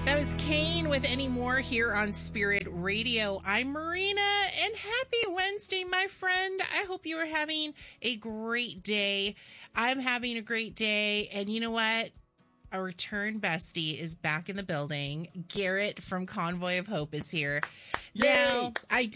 That was Kane with Any More here on Spirit Radio. I'm Marina, and happy Wednesday, my friend. I hope you are having a great day. I'm having a great day, and you know what? Our return bestie is back in the building. Garrett from Convoy of Hope is here. Yay! Now,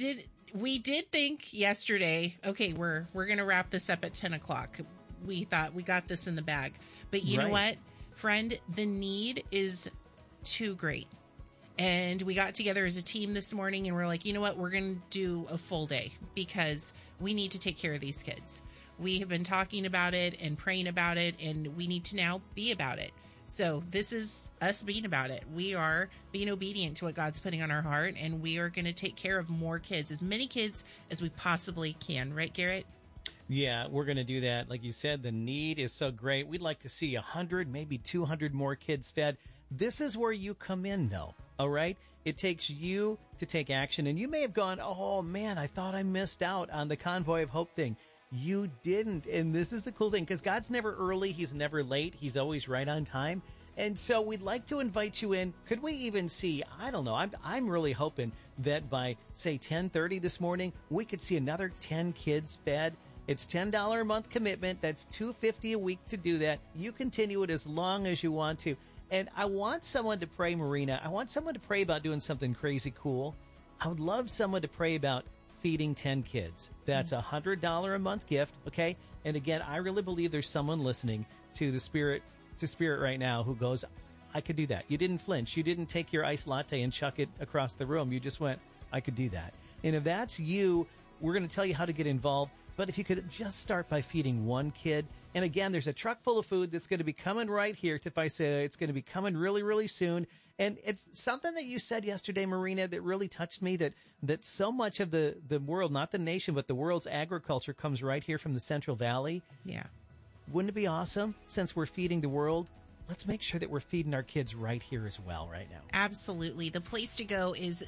we did think yesterday, okay, we're going to wrap this up at 10 o'clock. We thought we got this in the bag. But you know what, friend? The need is too great. And we got together as a team this morning and we're like, you know what? We're going to do a full day because we need to take care of these kids. We have been talking about it and praying about it, and we need to now be about it. So this is us being about it. We are being obedient to what God's putting on our heart, and we are going to take care of more kids, as many kids as we possibly can. Right, Garrett? Yeah, we're going to do that. Like you said, the need is so great. We'd like to see 100, maybe 200 more kids fed. This is where you come in, though, all right? It takes you to take action. And you may have gone, oh, man, I thought I missed out on the Convoy of Hope thing. You didn't. And this is the cool thing, because God's never early. He's never late. He's always right on time. And so we'd like to invite you in. Could we even see, I don't know, I'm really hoping that by, say, 10:30 this morning, we could see another 10 kids fed. It's $10 a month commitment. That's $250 a week to do that. You continue it as long as you want to. And I want someone to pray, Marina. I want someone to pray about doing something crazy cool. I would love someone to pray about feeding 10 kids. That's a $100 a month gift, okay? And again, I really believe there's someone listening to the Spirit right now who goes, I could do that. You didn't flinch. You didn't take your iced latte and chuck it across the room. You just went, I could do that. And if that's you, we're going to tell you how to get involved. But if you could just start by feeding one kid. And again, there's a truck full of food that's going to be coming right here. If I say it's going to be coming really, really soon. And it's something that you said yesterday, Marina, that really touched me, that so much of the world, not the nation, but the world's agriculture comes right here from the Central Valley. Yeah. Wouldn't it be awesome, since we're feeding the world? Let's make sure that we're feeding our kids right here as well right now. Absolutely. The place to go is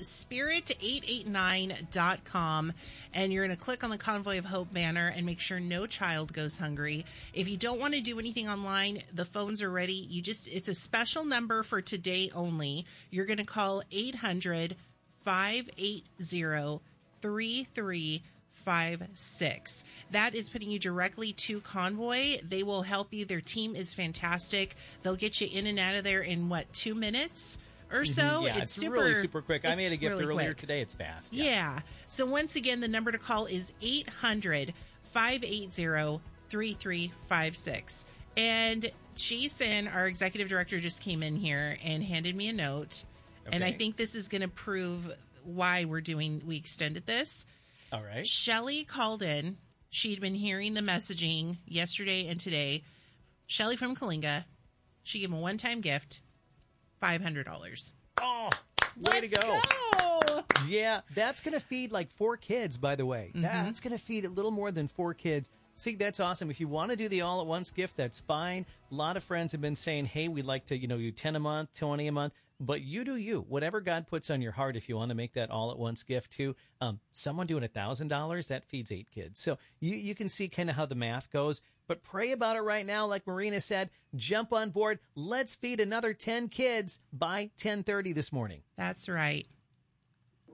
spirit889.com, and you're going to click on the Convoy of Hope banner and make sure no child goes hungry. If you don't want to do anything online, the phones are ready. It's a special number for today only. You're going to call 800-580-3356. That is putting you directly to Convoy. They will help you. Their team is fantastic. They'll get you in and out of there in 2 minutes or so? Yeah, it's really super quick. I made a gift earlier today. It's fast. Yeah. So once again, the number to call is 800-580-3356. And Jason, our executive director, just came in here and handed me a note. Okay. And I think this is going to prove why we extended this. All right. Shelly called in. She'd been hearing the messaging yesterday and today. Shelly from Kalinga. She gave him a one-time gift, $500. Oh, way to go. Yeah, that's going to feed like 4 kids, by the way. Mm-hmm. That's going to feed a little more than 4 kids. See, that's awesome. If you want to do the all-at-once gift, that's fine. A lot of friends have been saying, hey, we'd like to, do 10 a month, 20 a month. But you do you. Whatever God puts on your heart, if you want to make that all-at-once gift too. Someone doing $1,000, that feeds 8 kids. So you can see kind of how the math goes. But pray about it right now. Like Marina said, jump on board. Let's feed another 10 kids by 10:30 this morning. That's right.